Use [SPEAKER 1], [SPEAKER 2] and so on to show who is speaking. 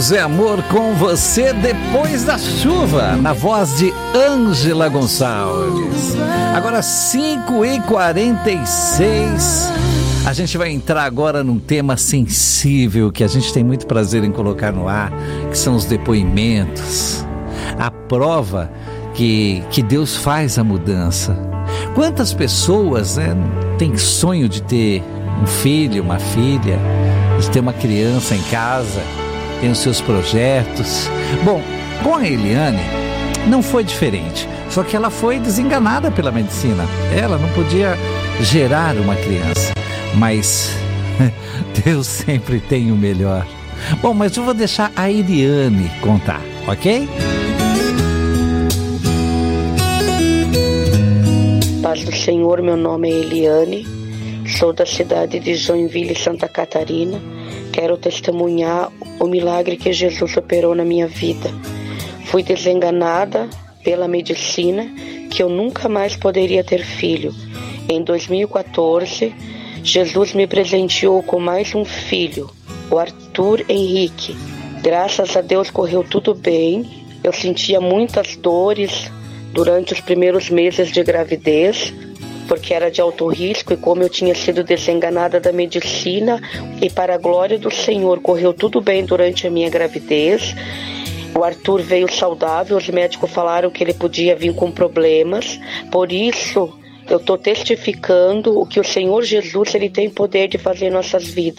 [SPEAKER 1] Deus é amor com você depois da chuva, na voz de Ângela Gonçalves. Agora 5h46, a gente vai entrar agora num tema sensível que a gente tem muito prazer em colocar no ar, que são os depoimentos, a prova que Deus faz a mudança. Quantas pessoas têm sonho de ter um filho, uma filha, de ter uma criança em casa, tem os seus projetos. Bom, com a Eliane não foi diferente, só que ela foi desenganada pela medicina. Ela não podia gerar uma criança, mas Deus sempre tem o melhor. Bom, mas eu vou deixar a Eliane contar, ok?
[SPEAKER 2] Paz do Senhor, meu nome é Eliane, sou da cidade de Joinville, Santa Catarina. Quero testemunhar o milagre que Jesus operou na minha vida. Fui desenganada pela medicina que eu nunca mais poderia ter filho. Em 2014, Jesus me presenteou com mais um filho, o Arthur Henrique. Graças a Deus correu tudo bem. Eu sentia muitas dores durante os primeiros meses de gravidez, porque era de alto risco, e como eu tinha sido desenganada da medicina, e para a glória do Senhor correu tudo bem durante a minha gravidez. O Arthur veio saudável, os médicos falaram que ele podia vir com problemas, por isso eu estou testificando o que o Senhor Jesus ele tem poder de fazer em nossas vidas.